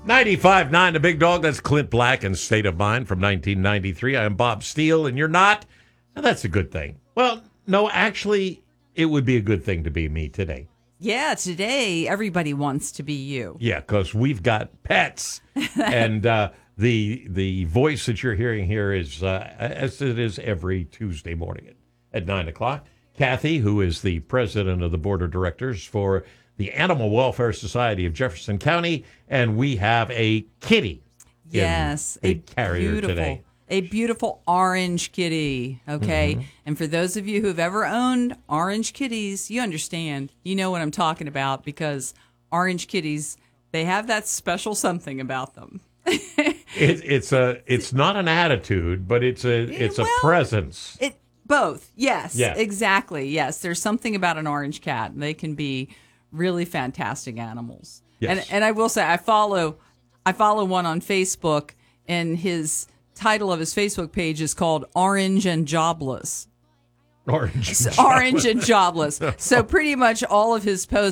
95.9 The Big Dog. That's Clint Black and State of Mind from 1993. I am Bob Steele, and you're not. And that's a good thing. Well, no, actually, it would be a good thing to be me today. Yeah, today everybody wants to be you. Yeah, because we've got pets. And the voice that you're hearing here is, as it is every Tuesday morning at 9 o'clock, Kathy, who is the president of the board of directors for the Animal Welfare Society of Jefferson County, and we have a kitty. Yes, a carrier today. A beautiful orange kitty, okay? Mm-hmm. And for those of you who've ever owned orange kitties, you understand. You know what I'm talking about because orange kitties, they have that special something about them. It's not an attitude, but it's a presence. Both, yes, Yeah. exactly, yes. There's something about an orange cat. They can be really fantastic animals. Yes. And I will say, I follow one on Facebook, and his title of his Facebook page is called Orange and Jobless. Orange And Jobless. So pretty much all of his posts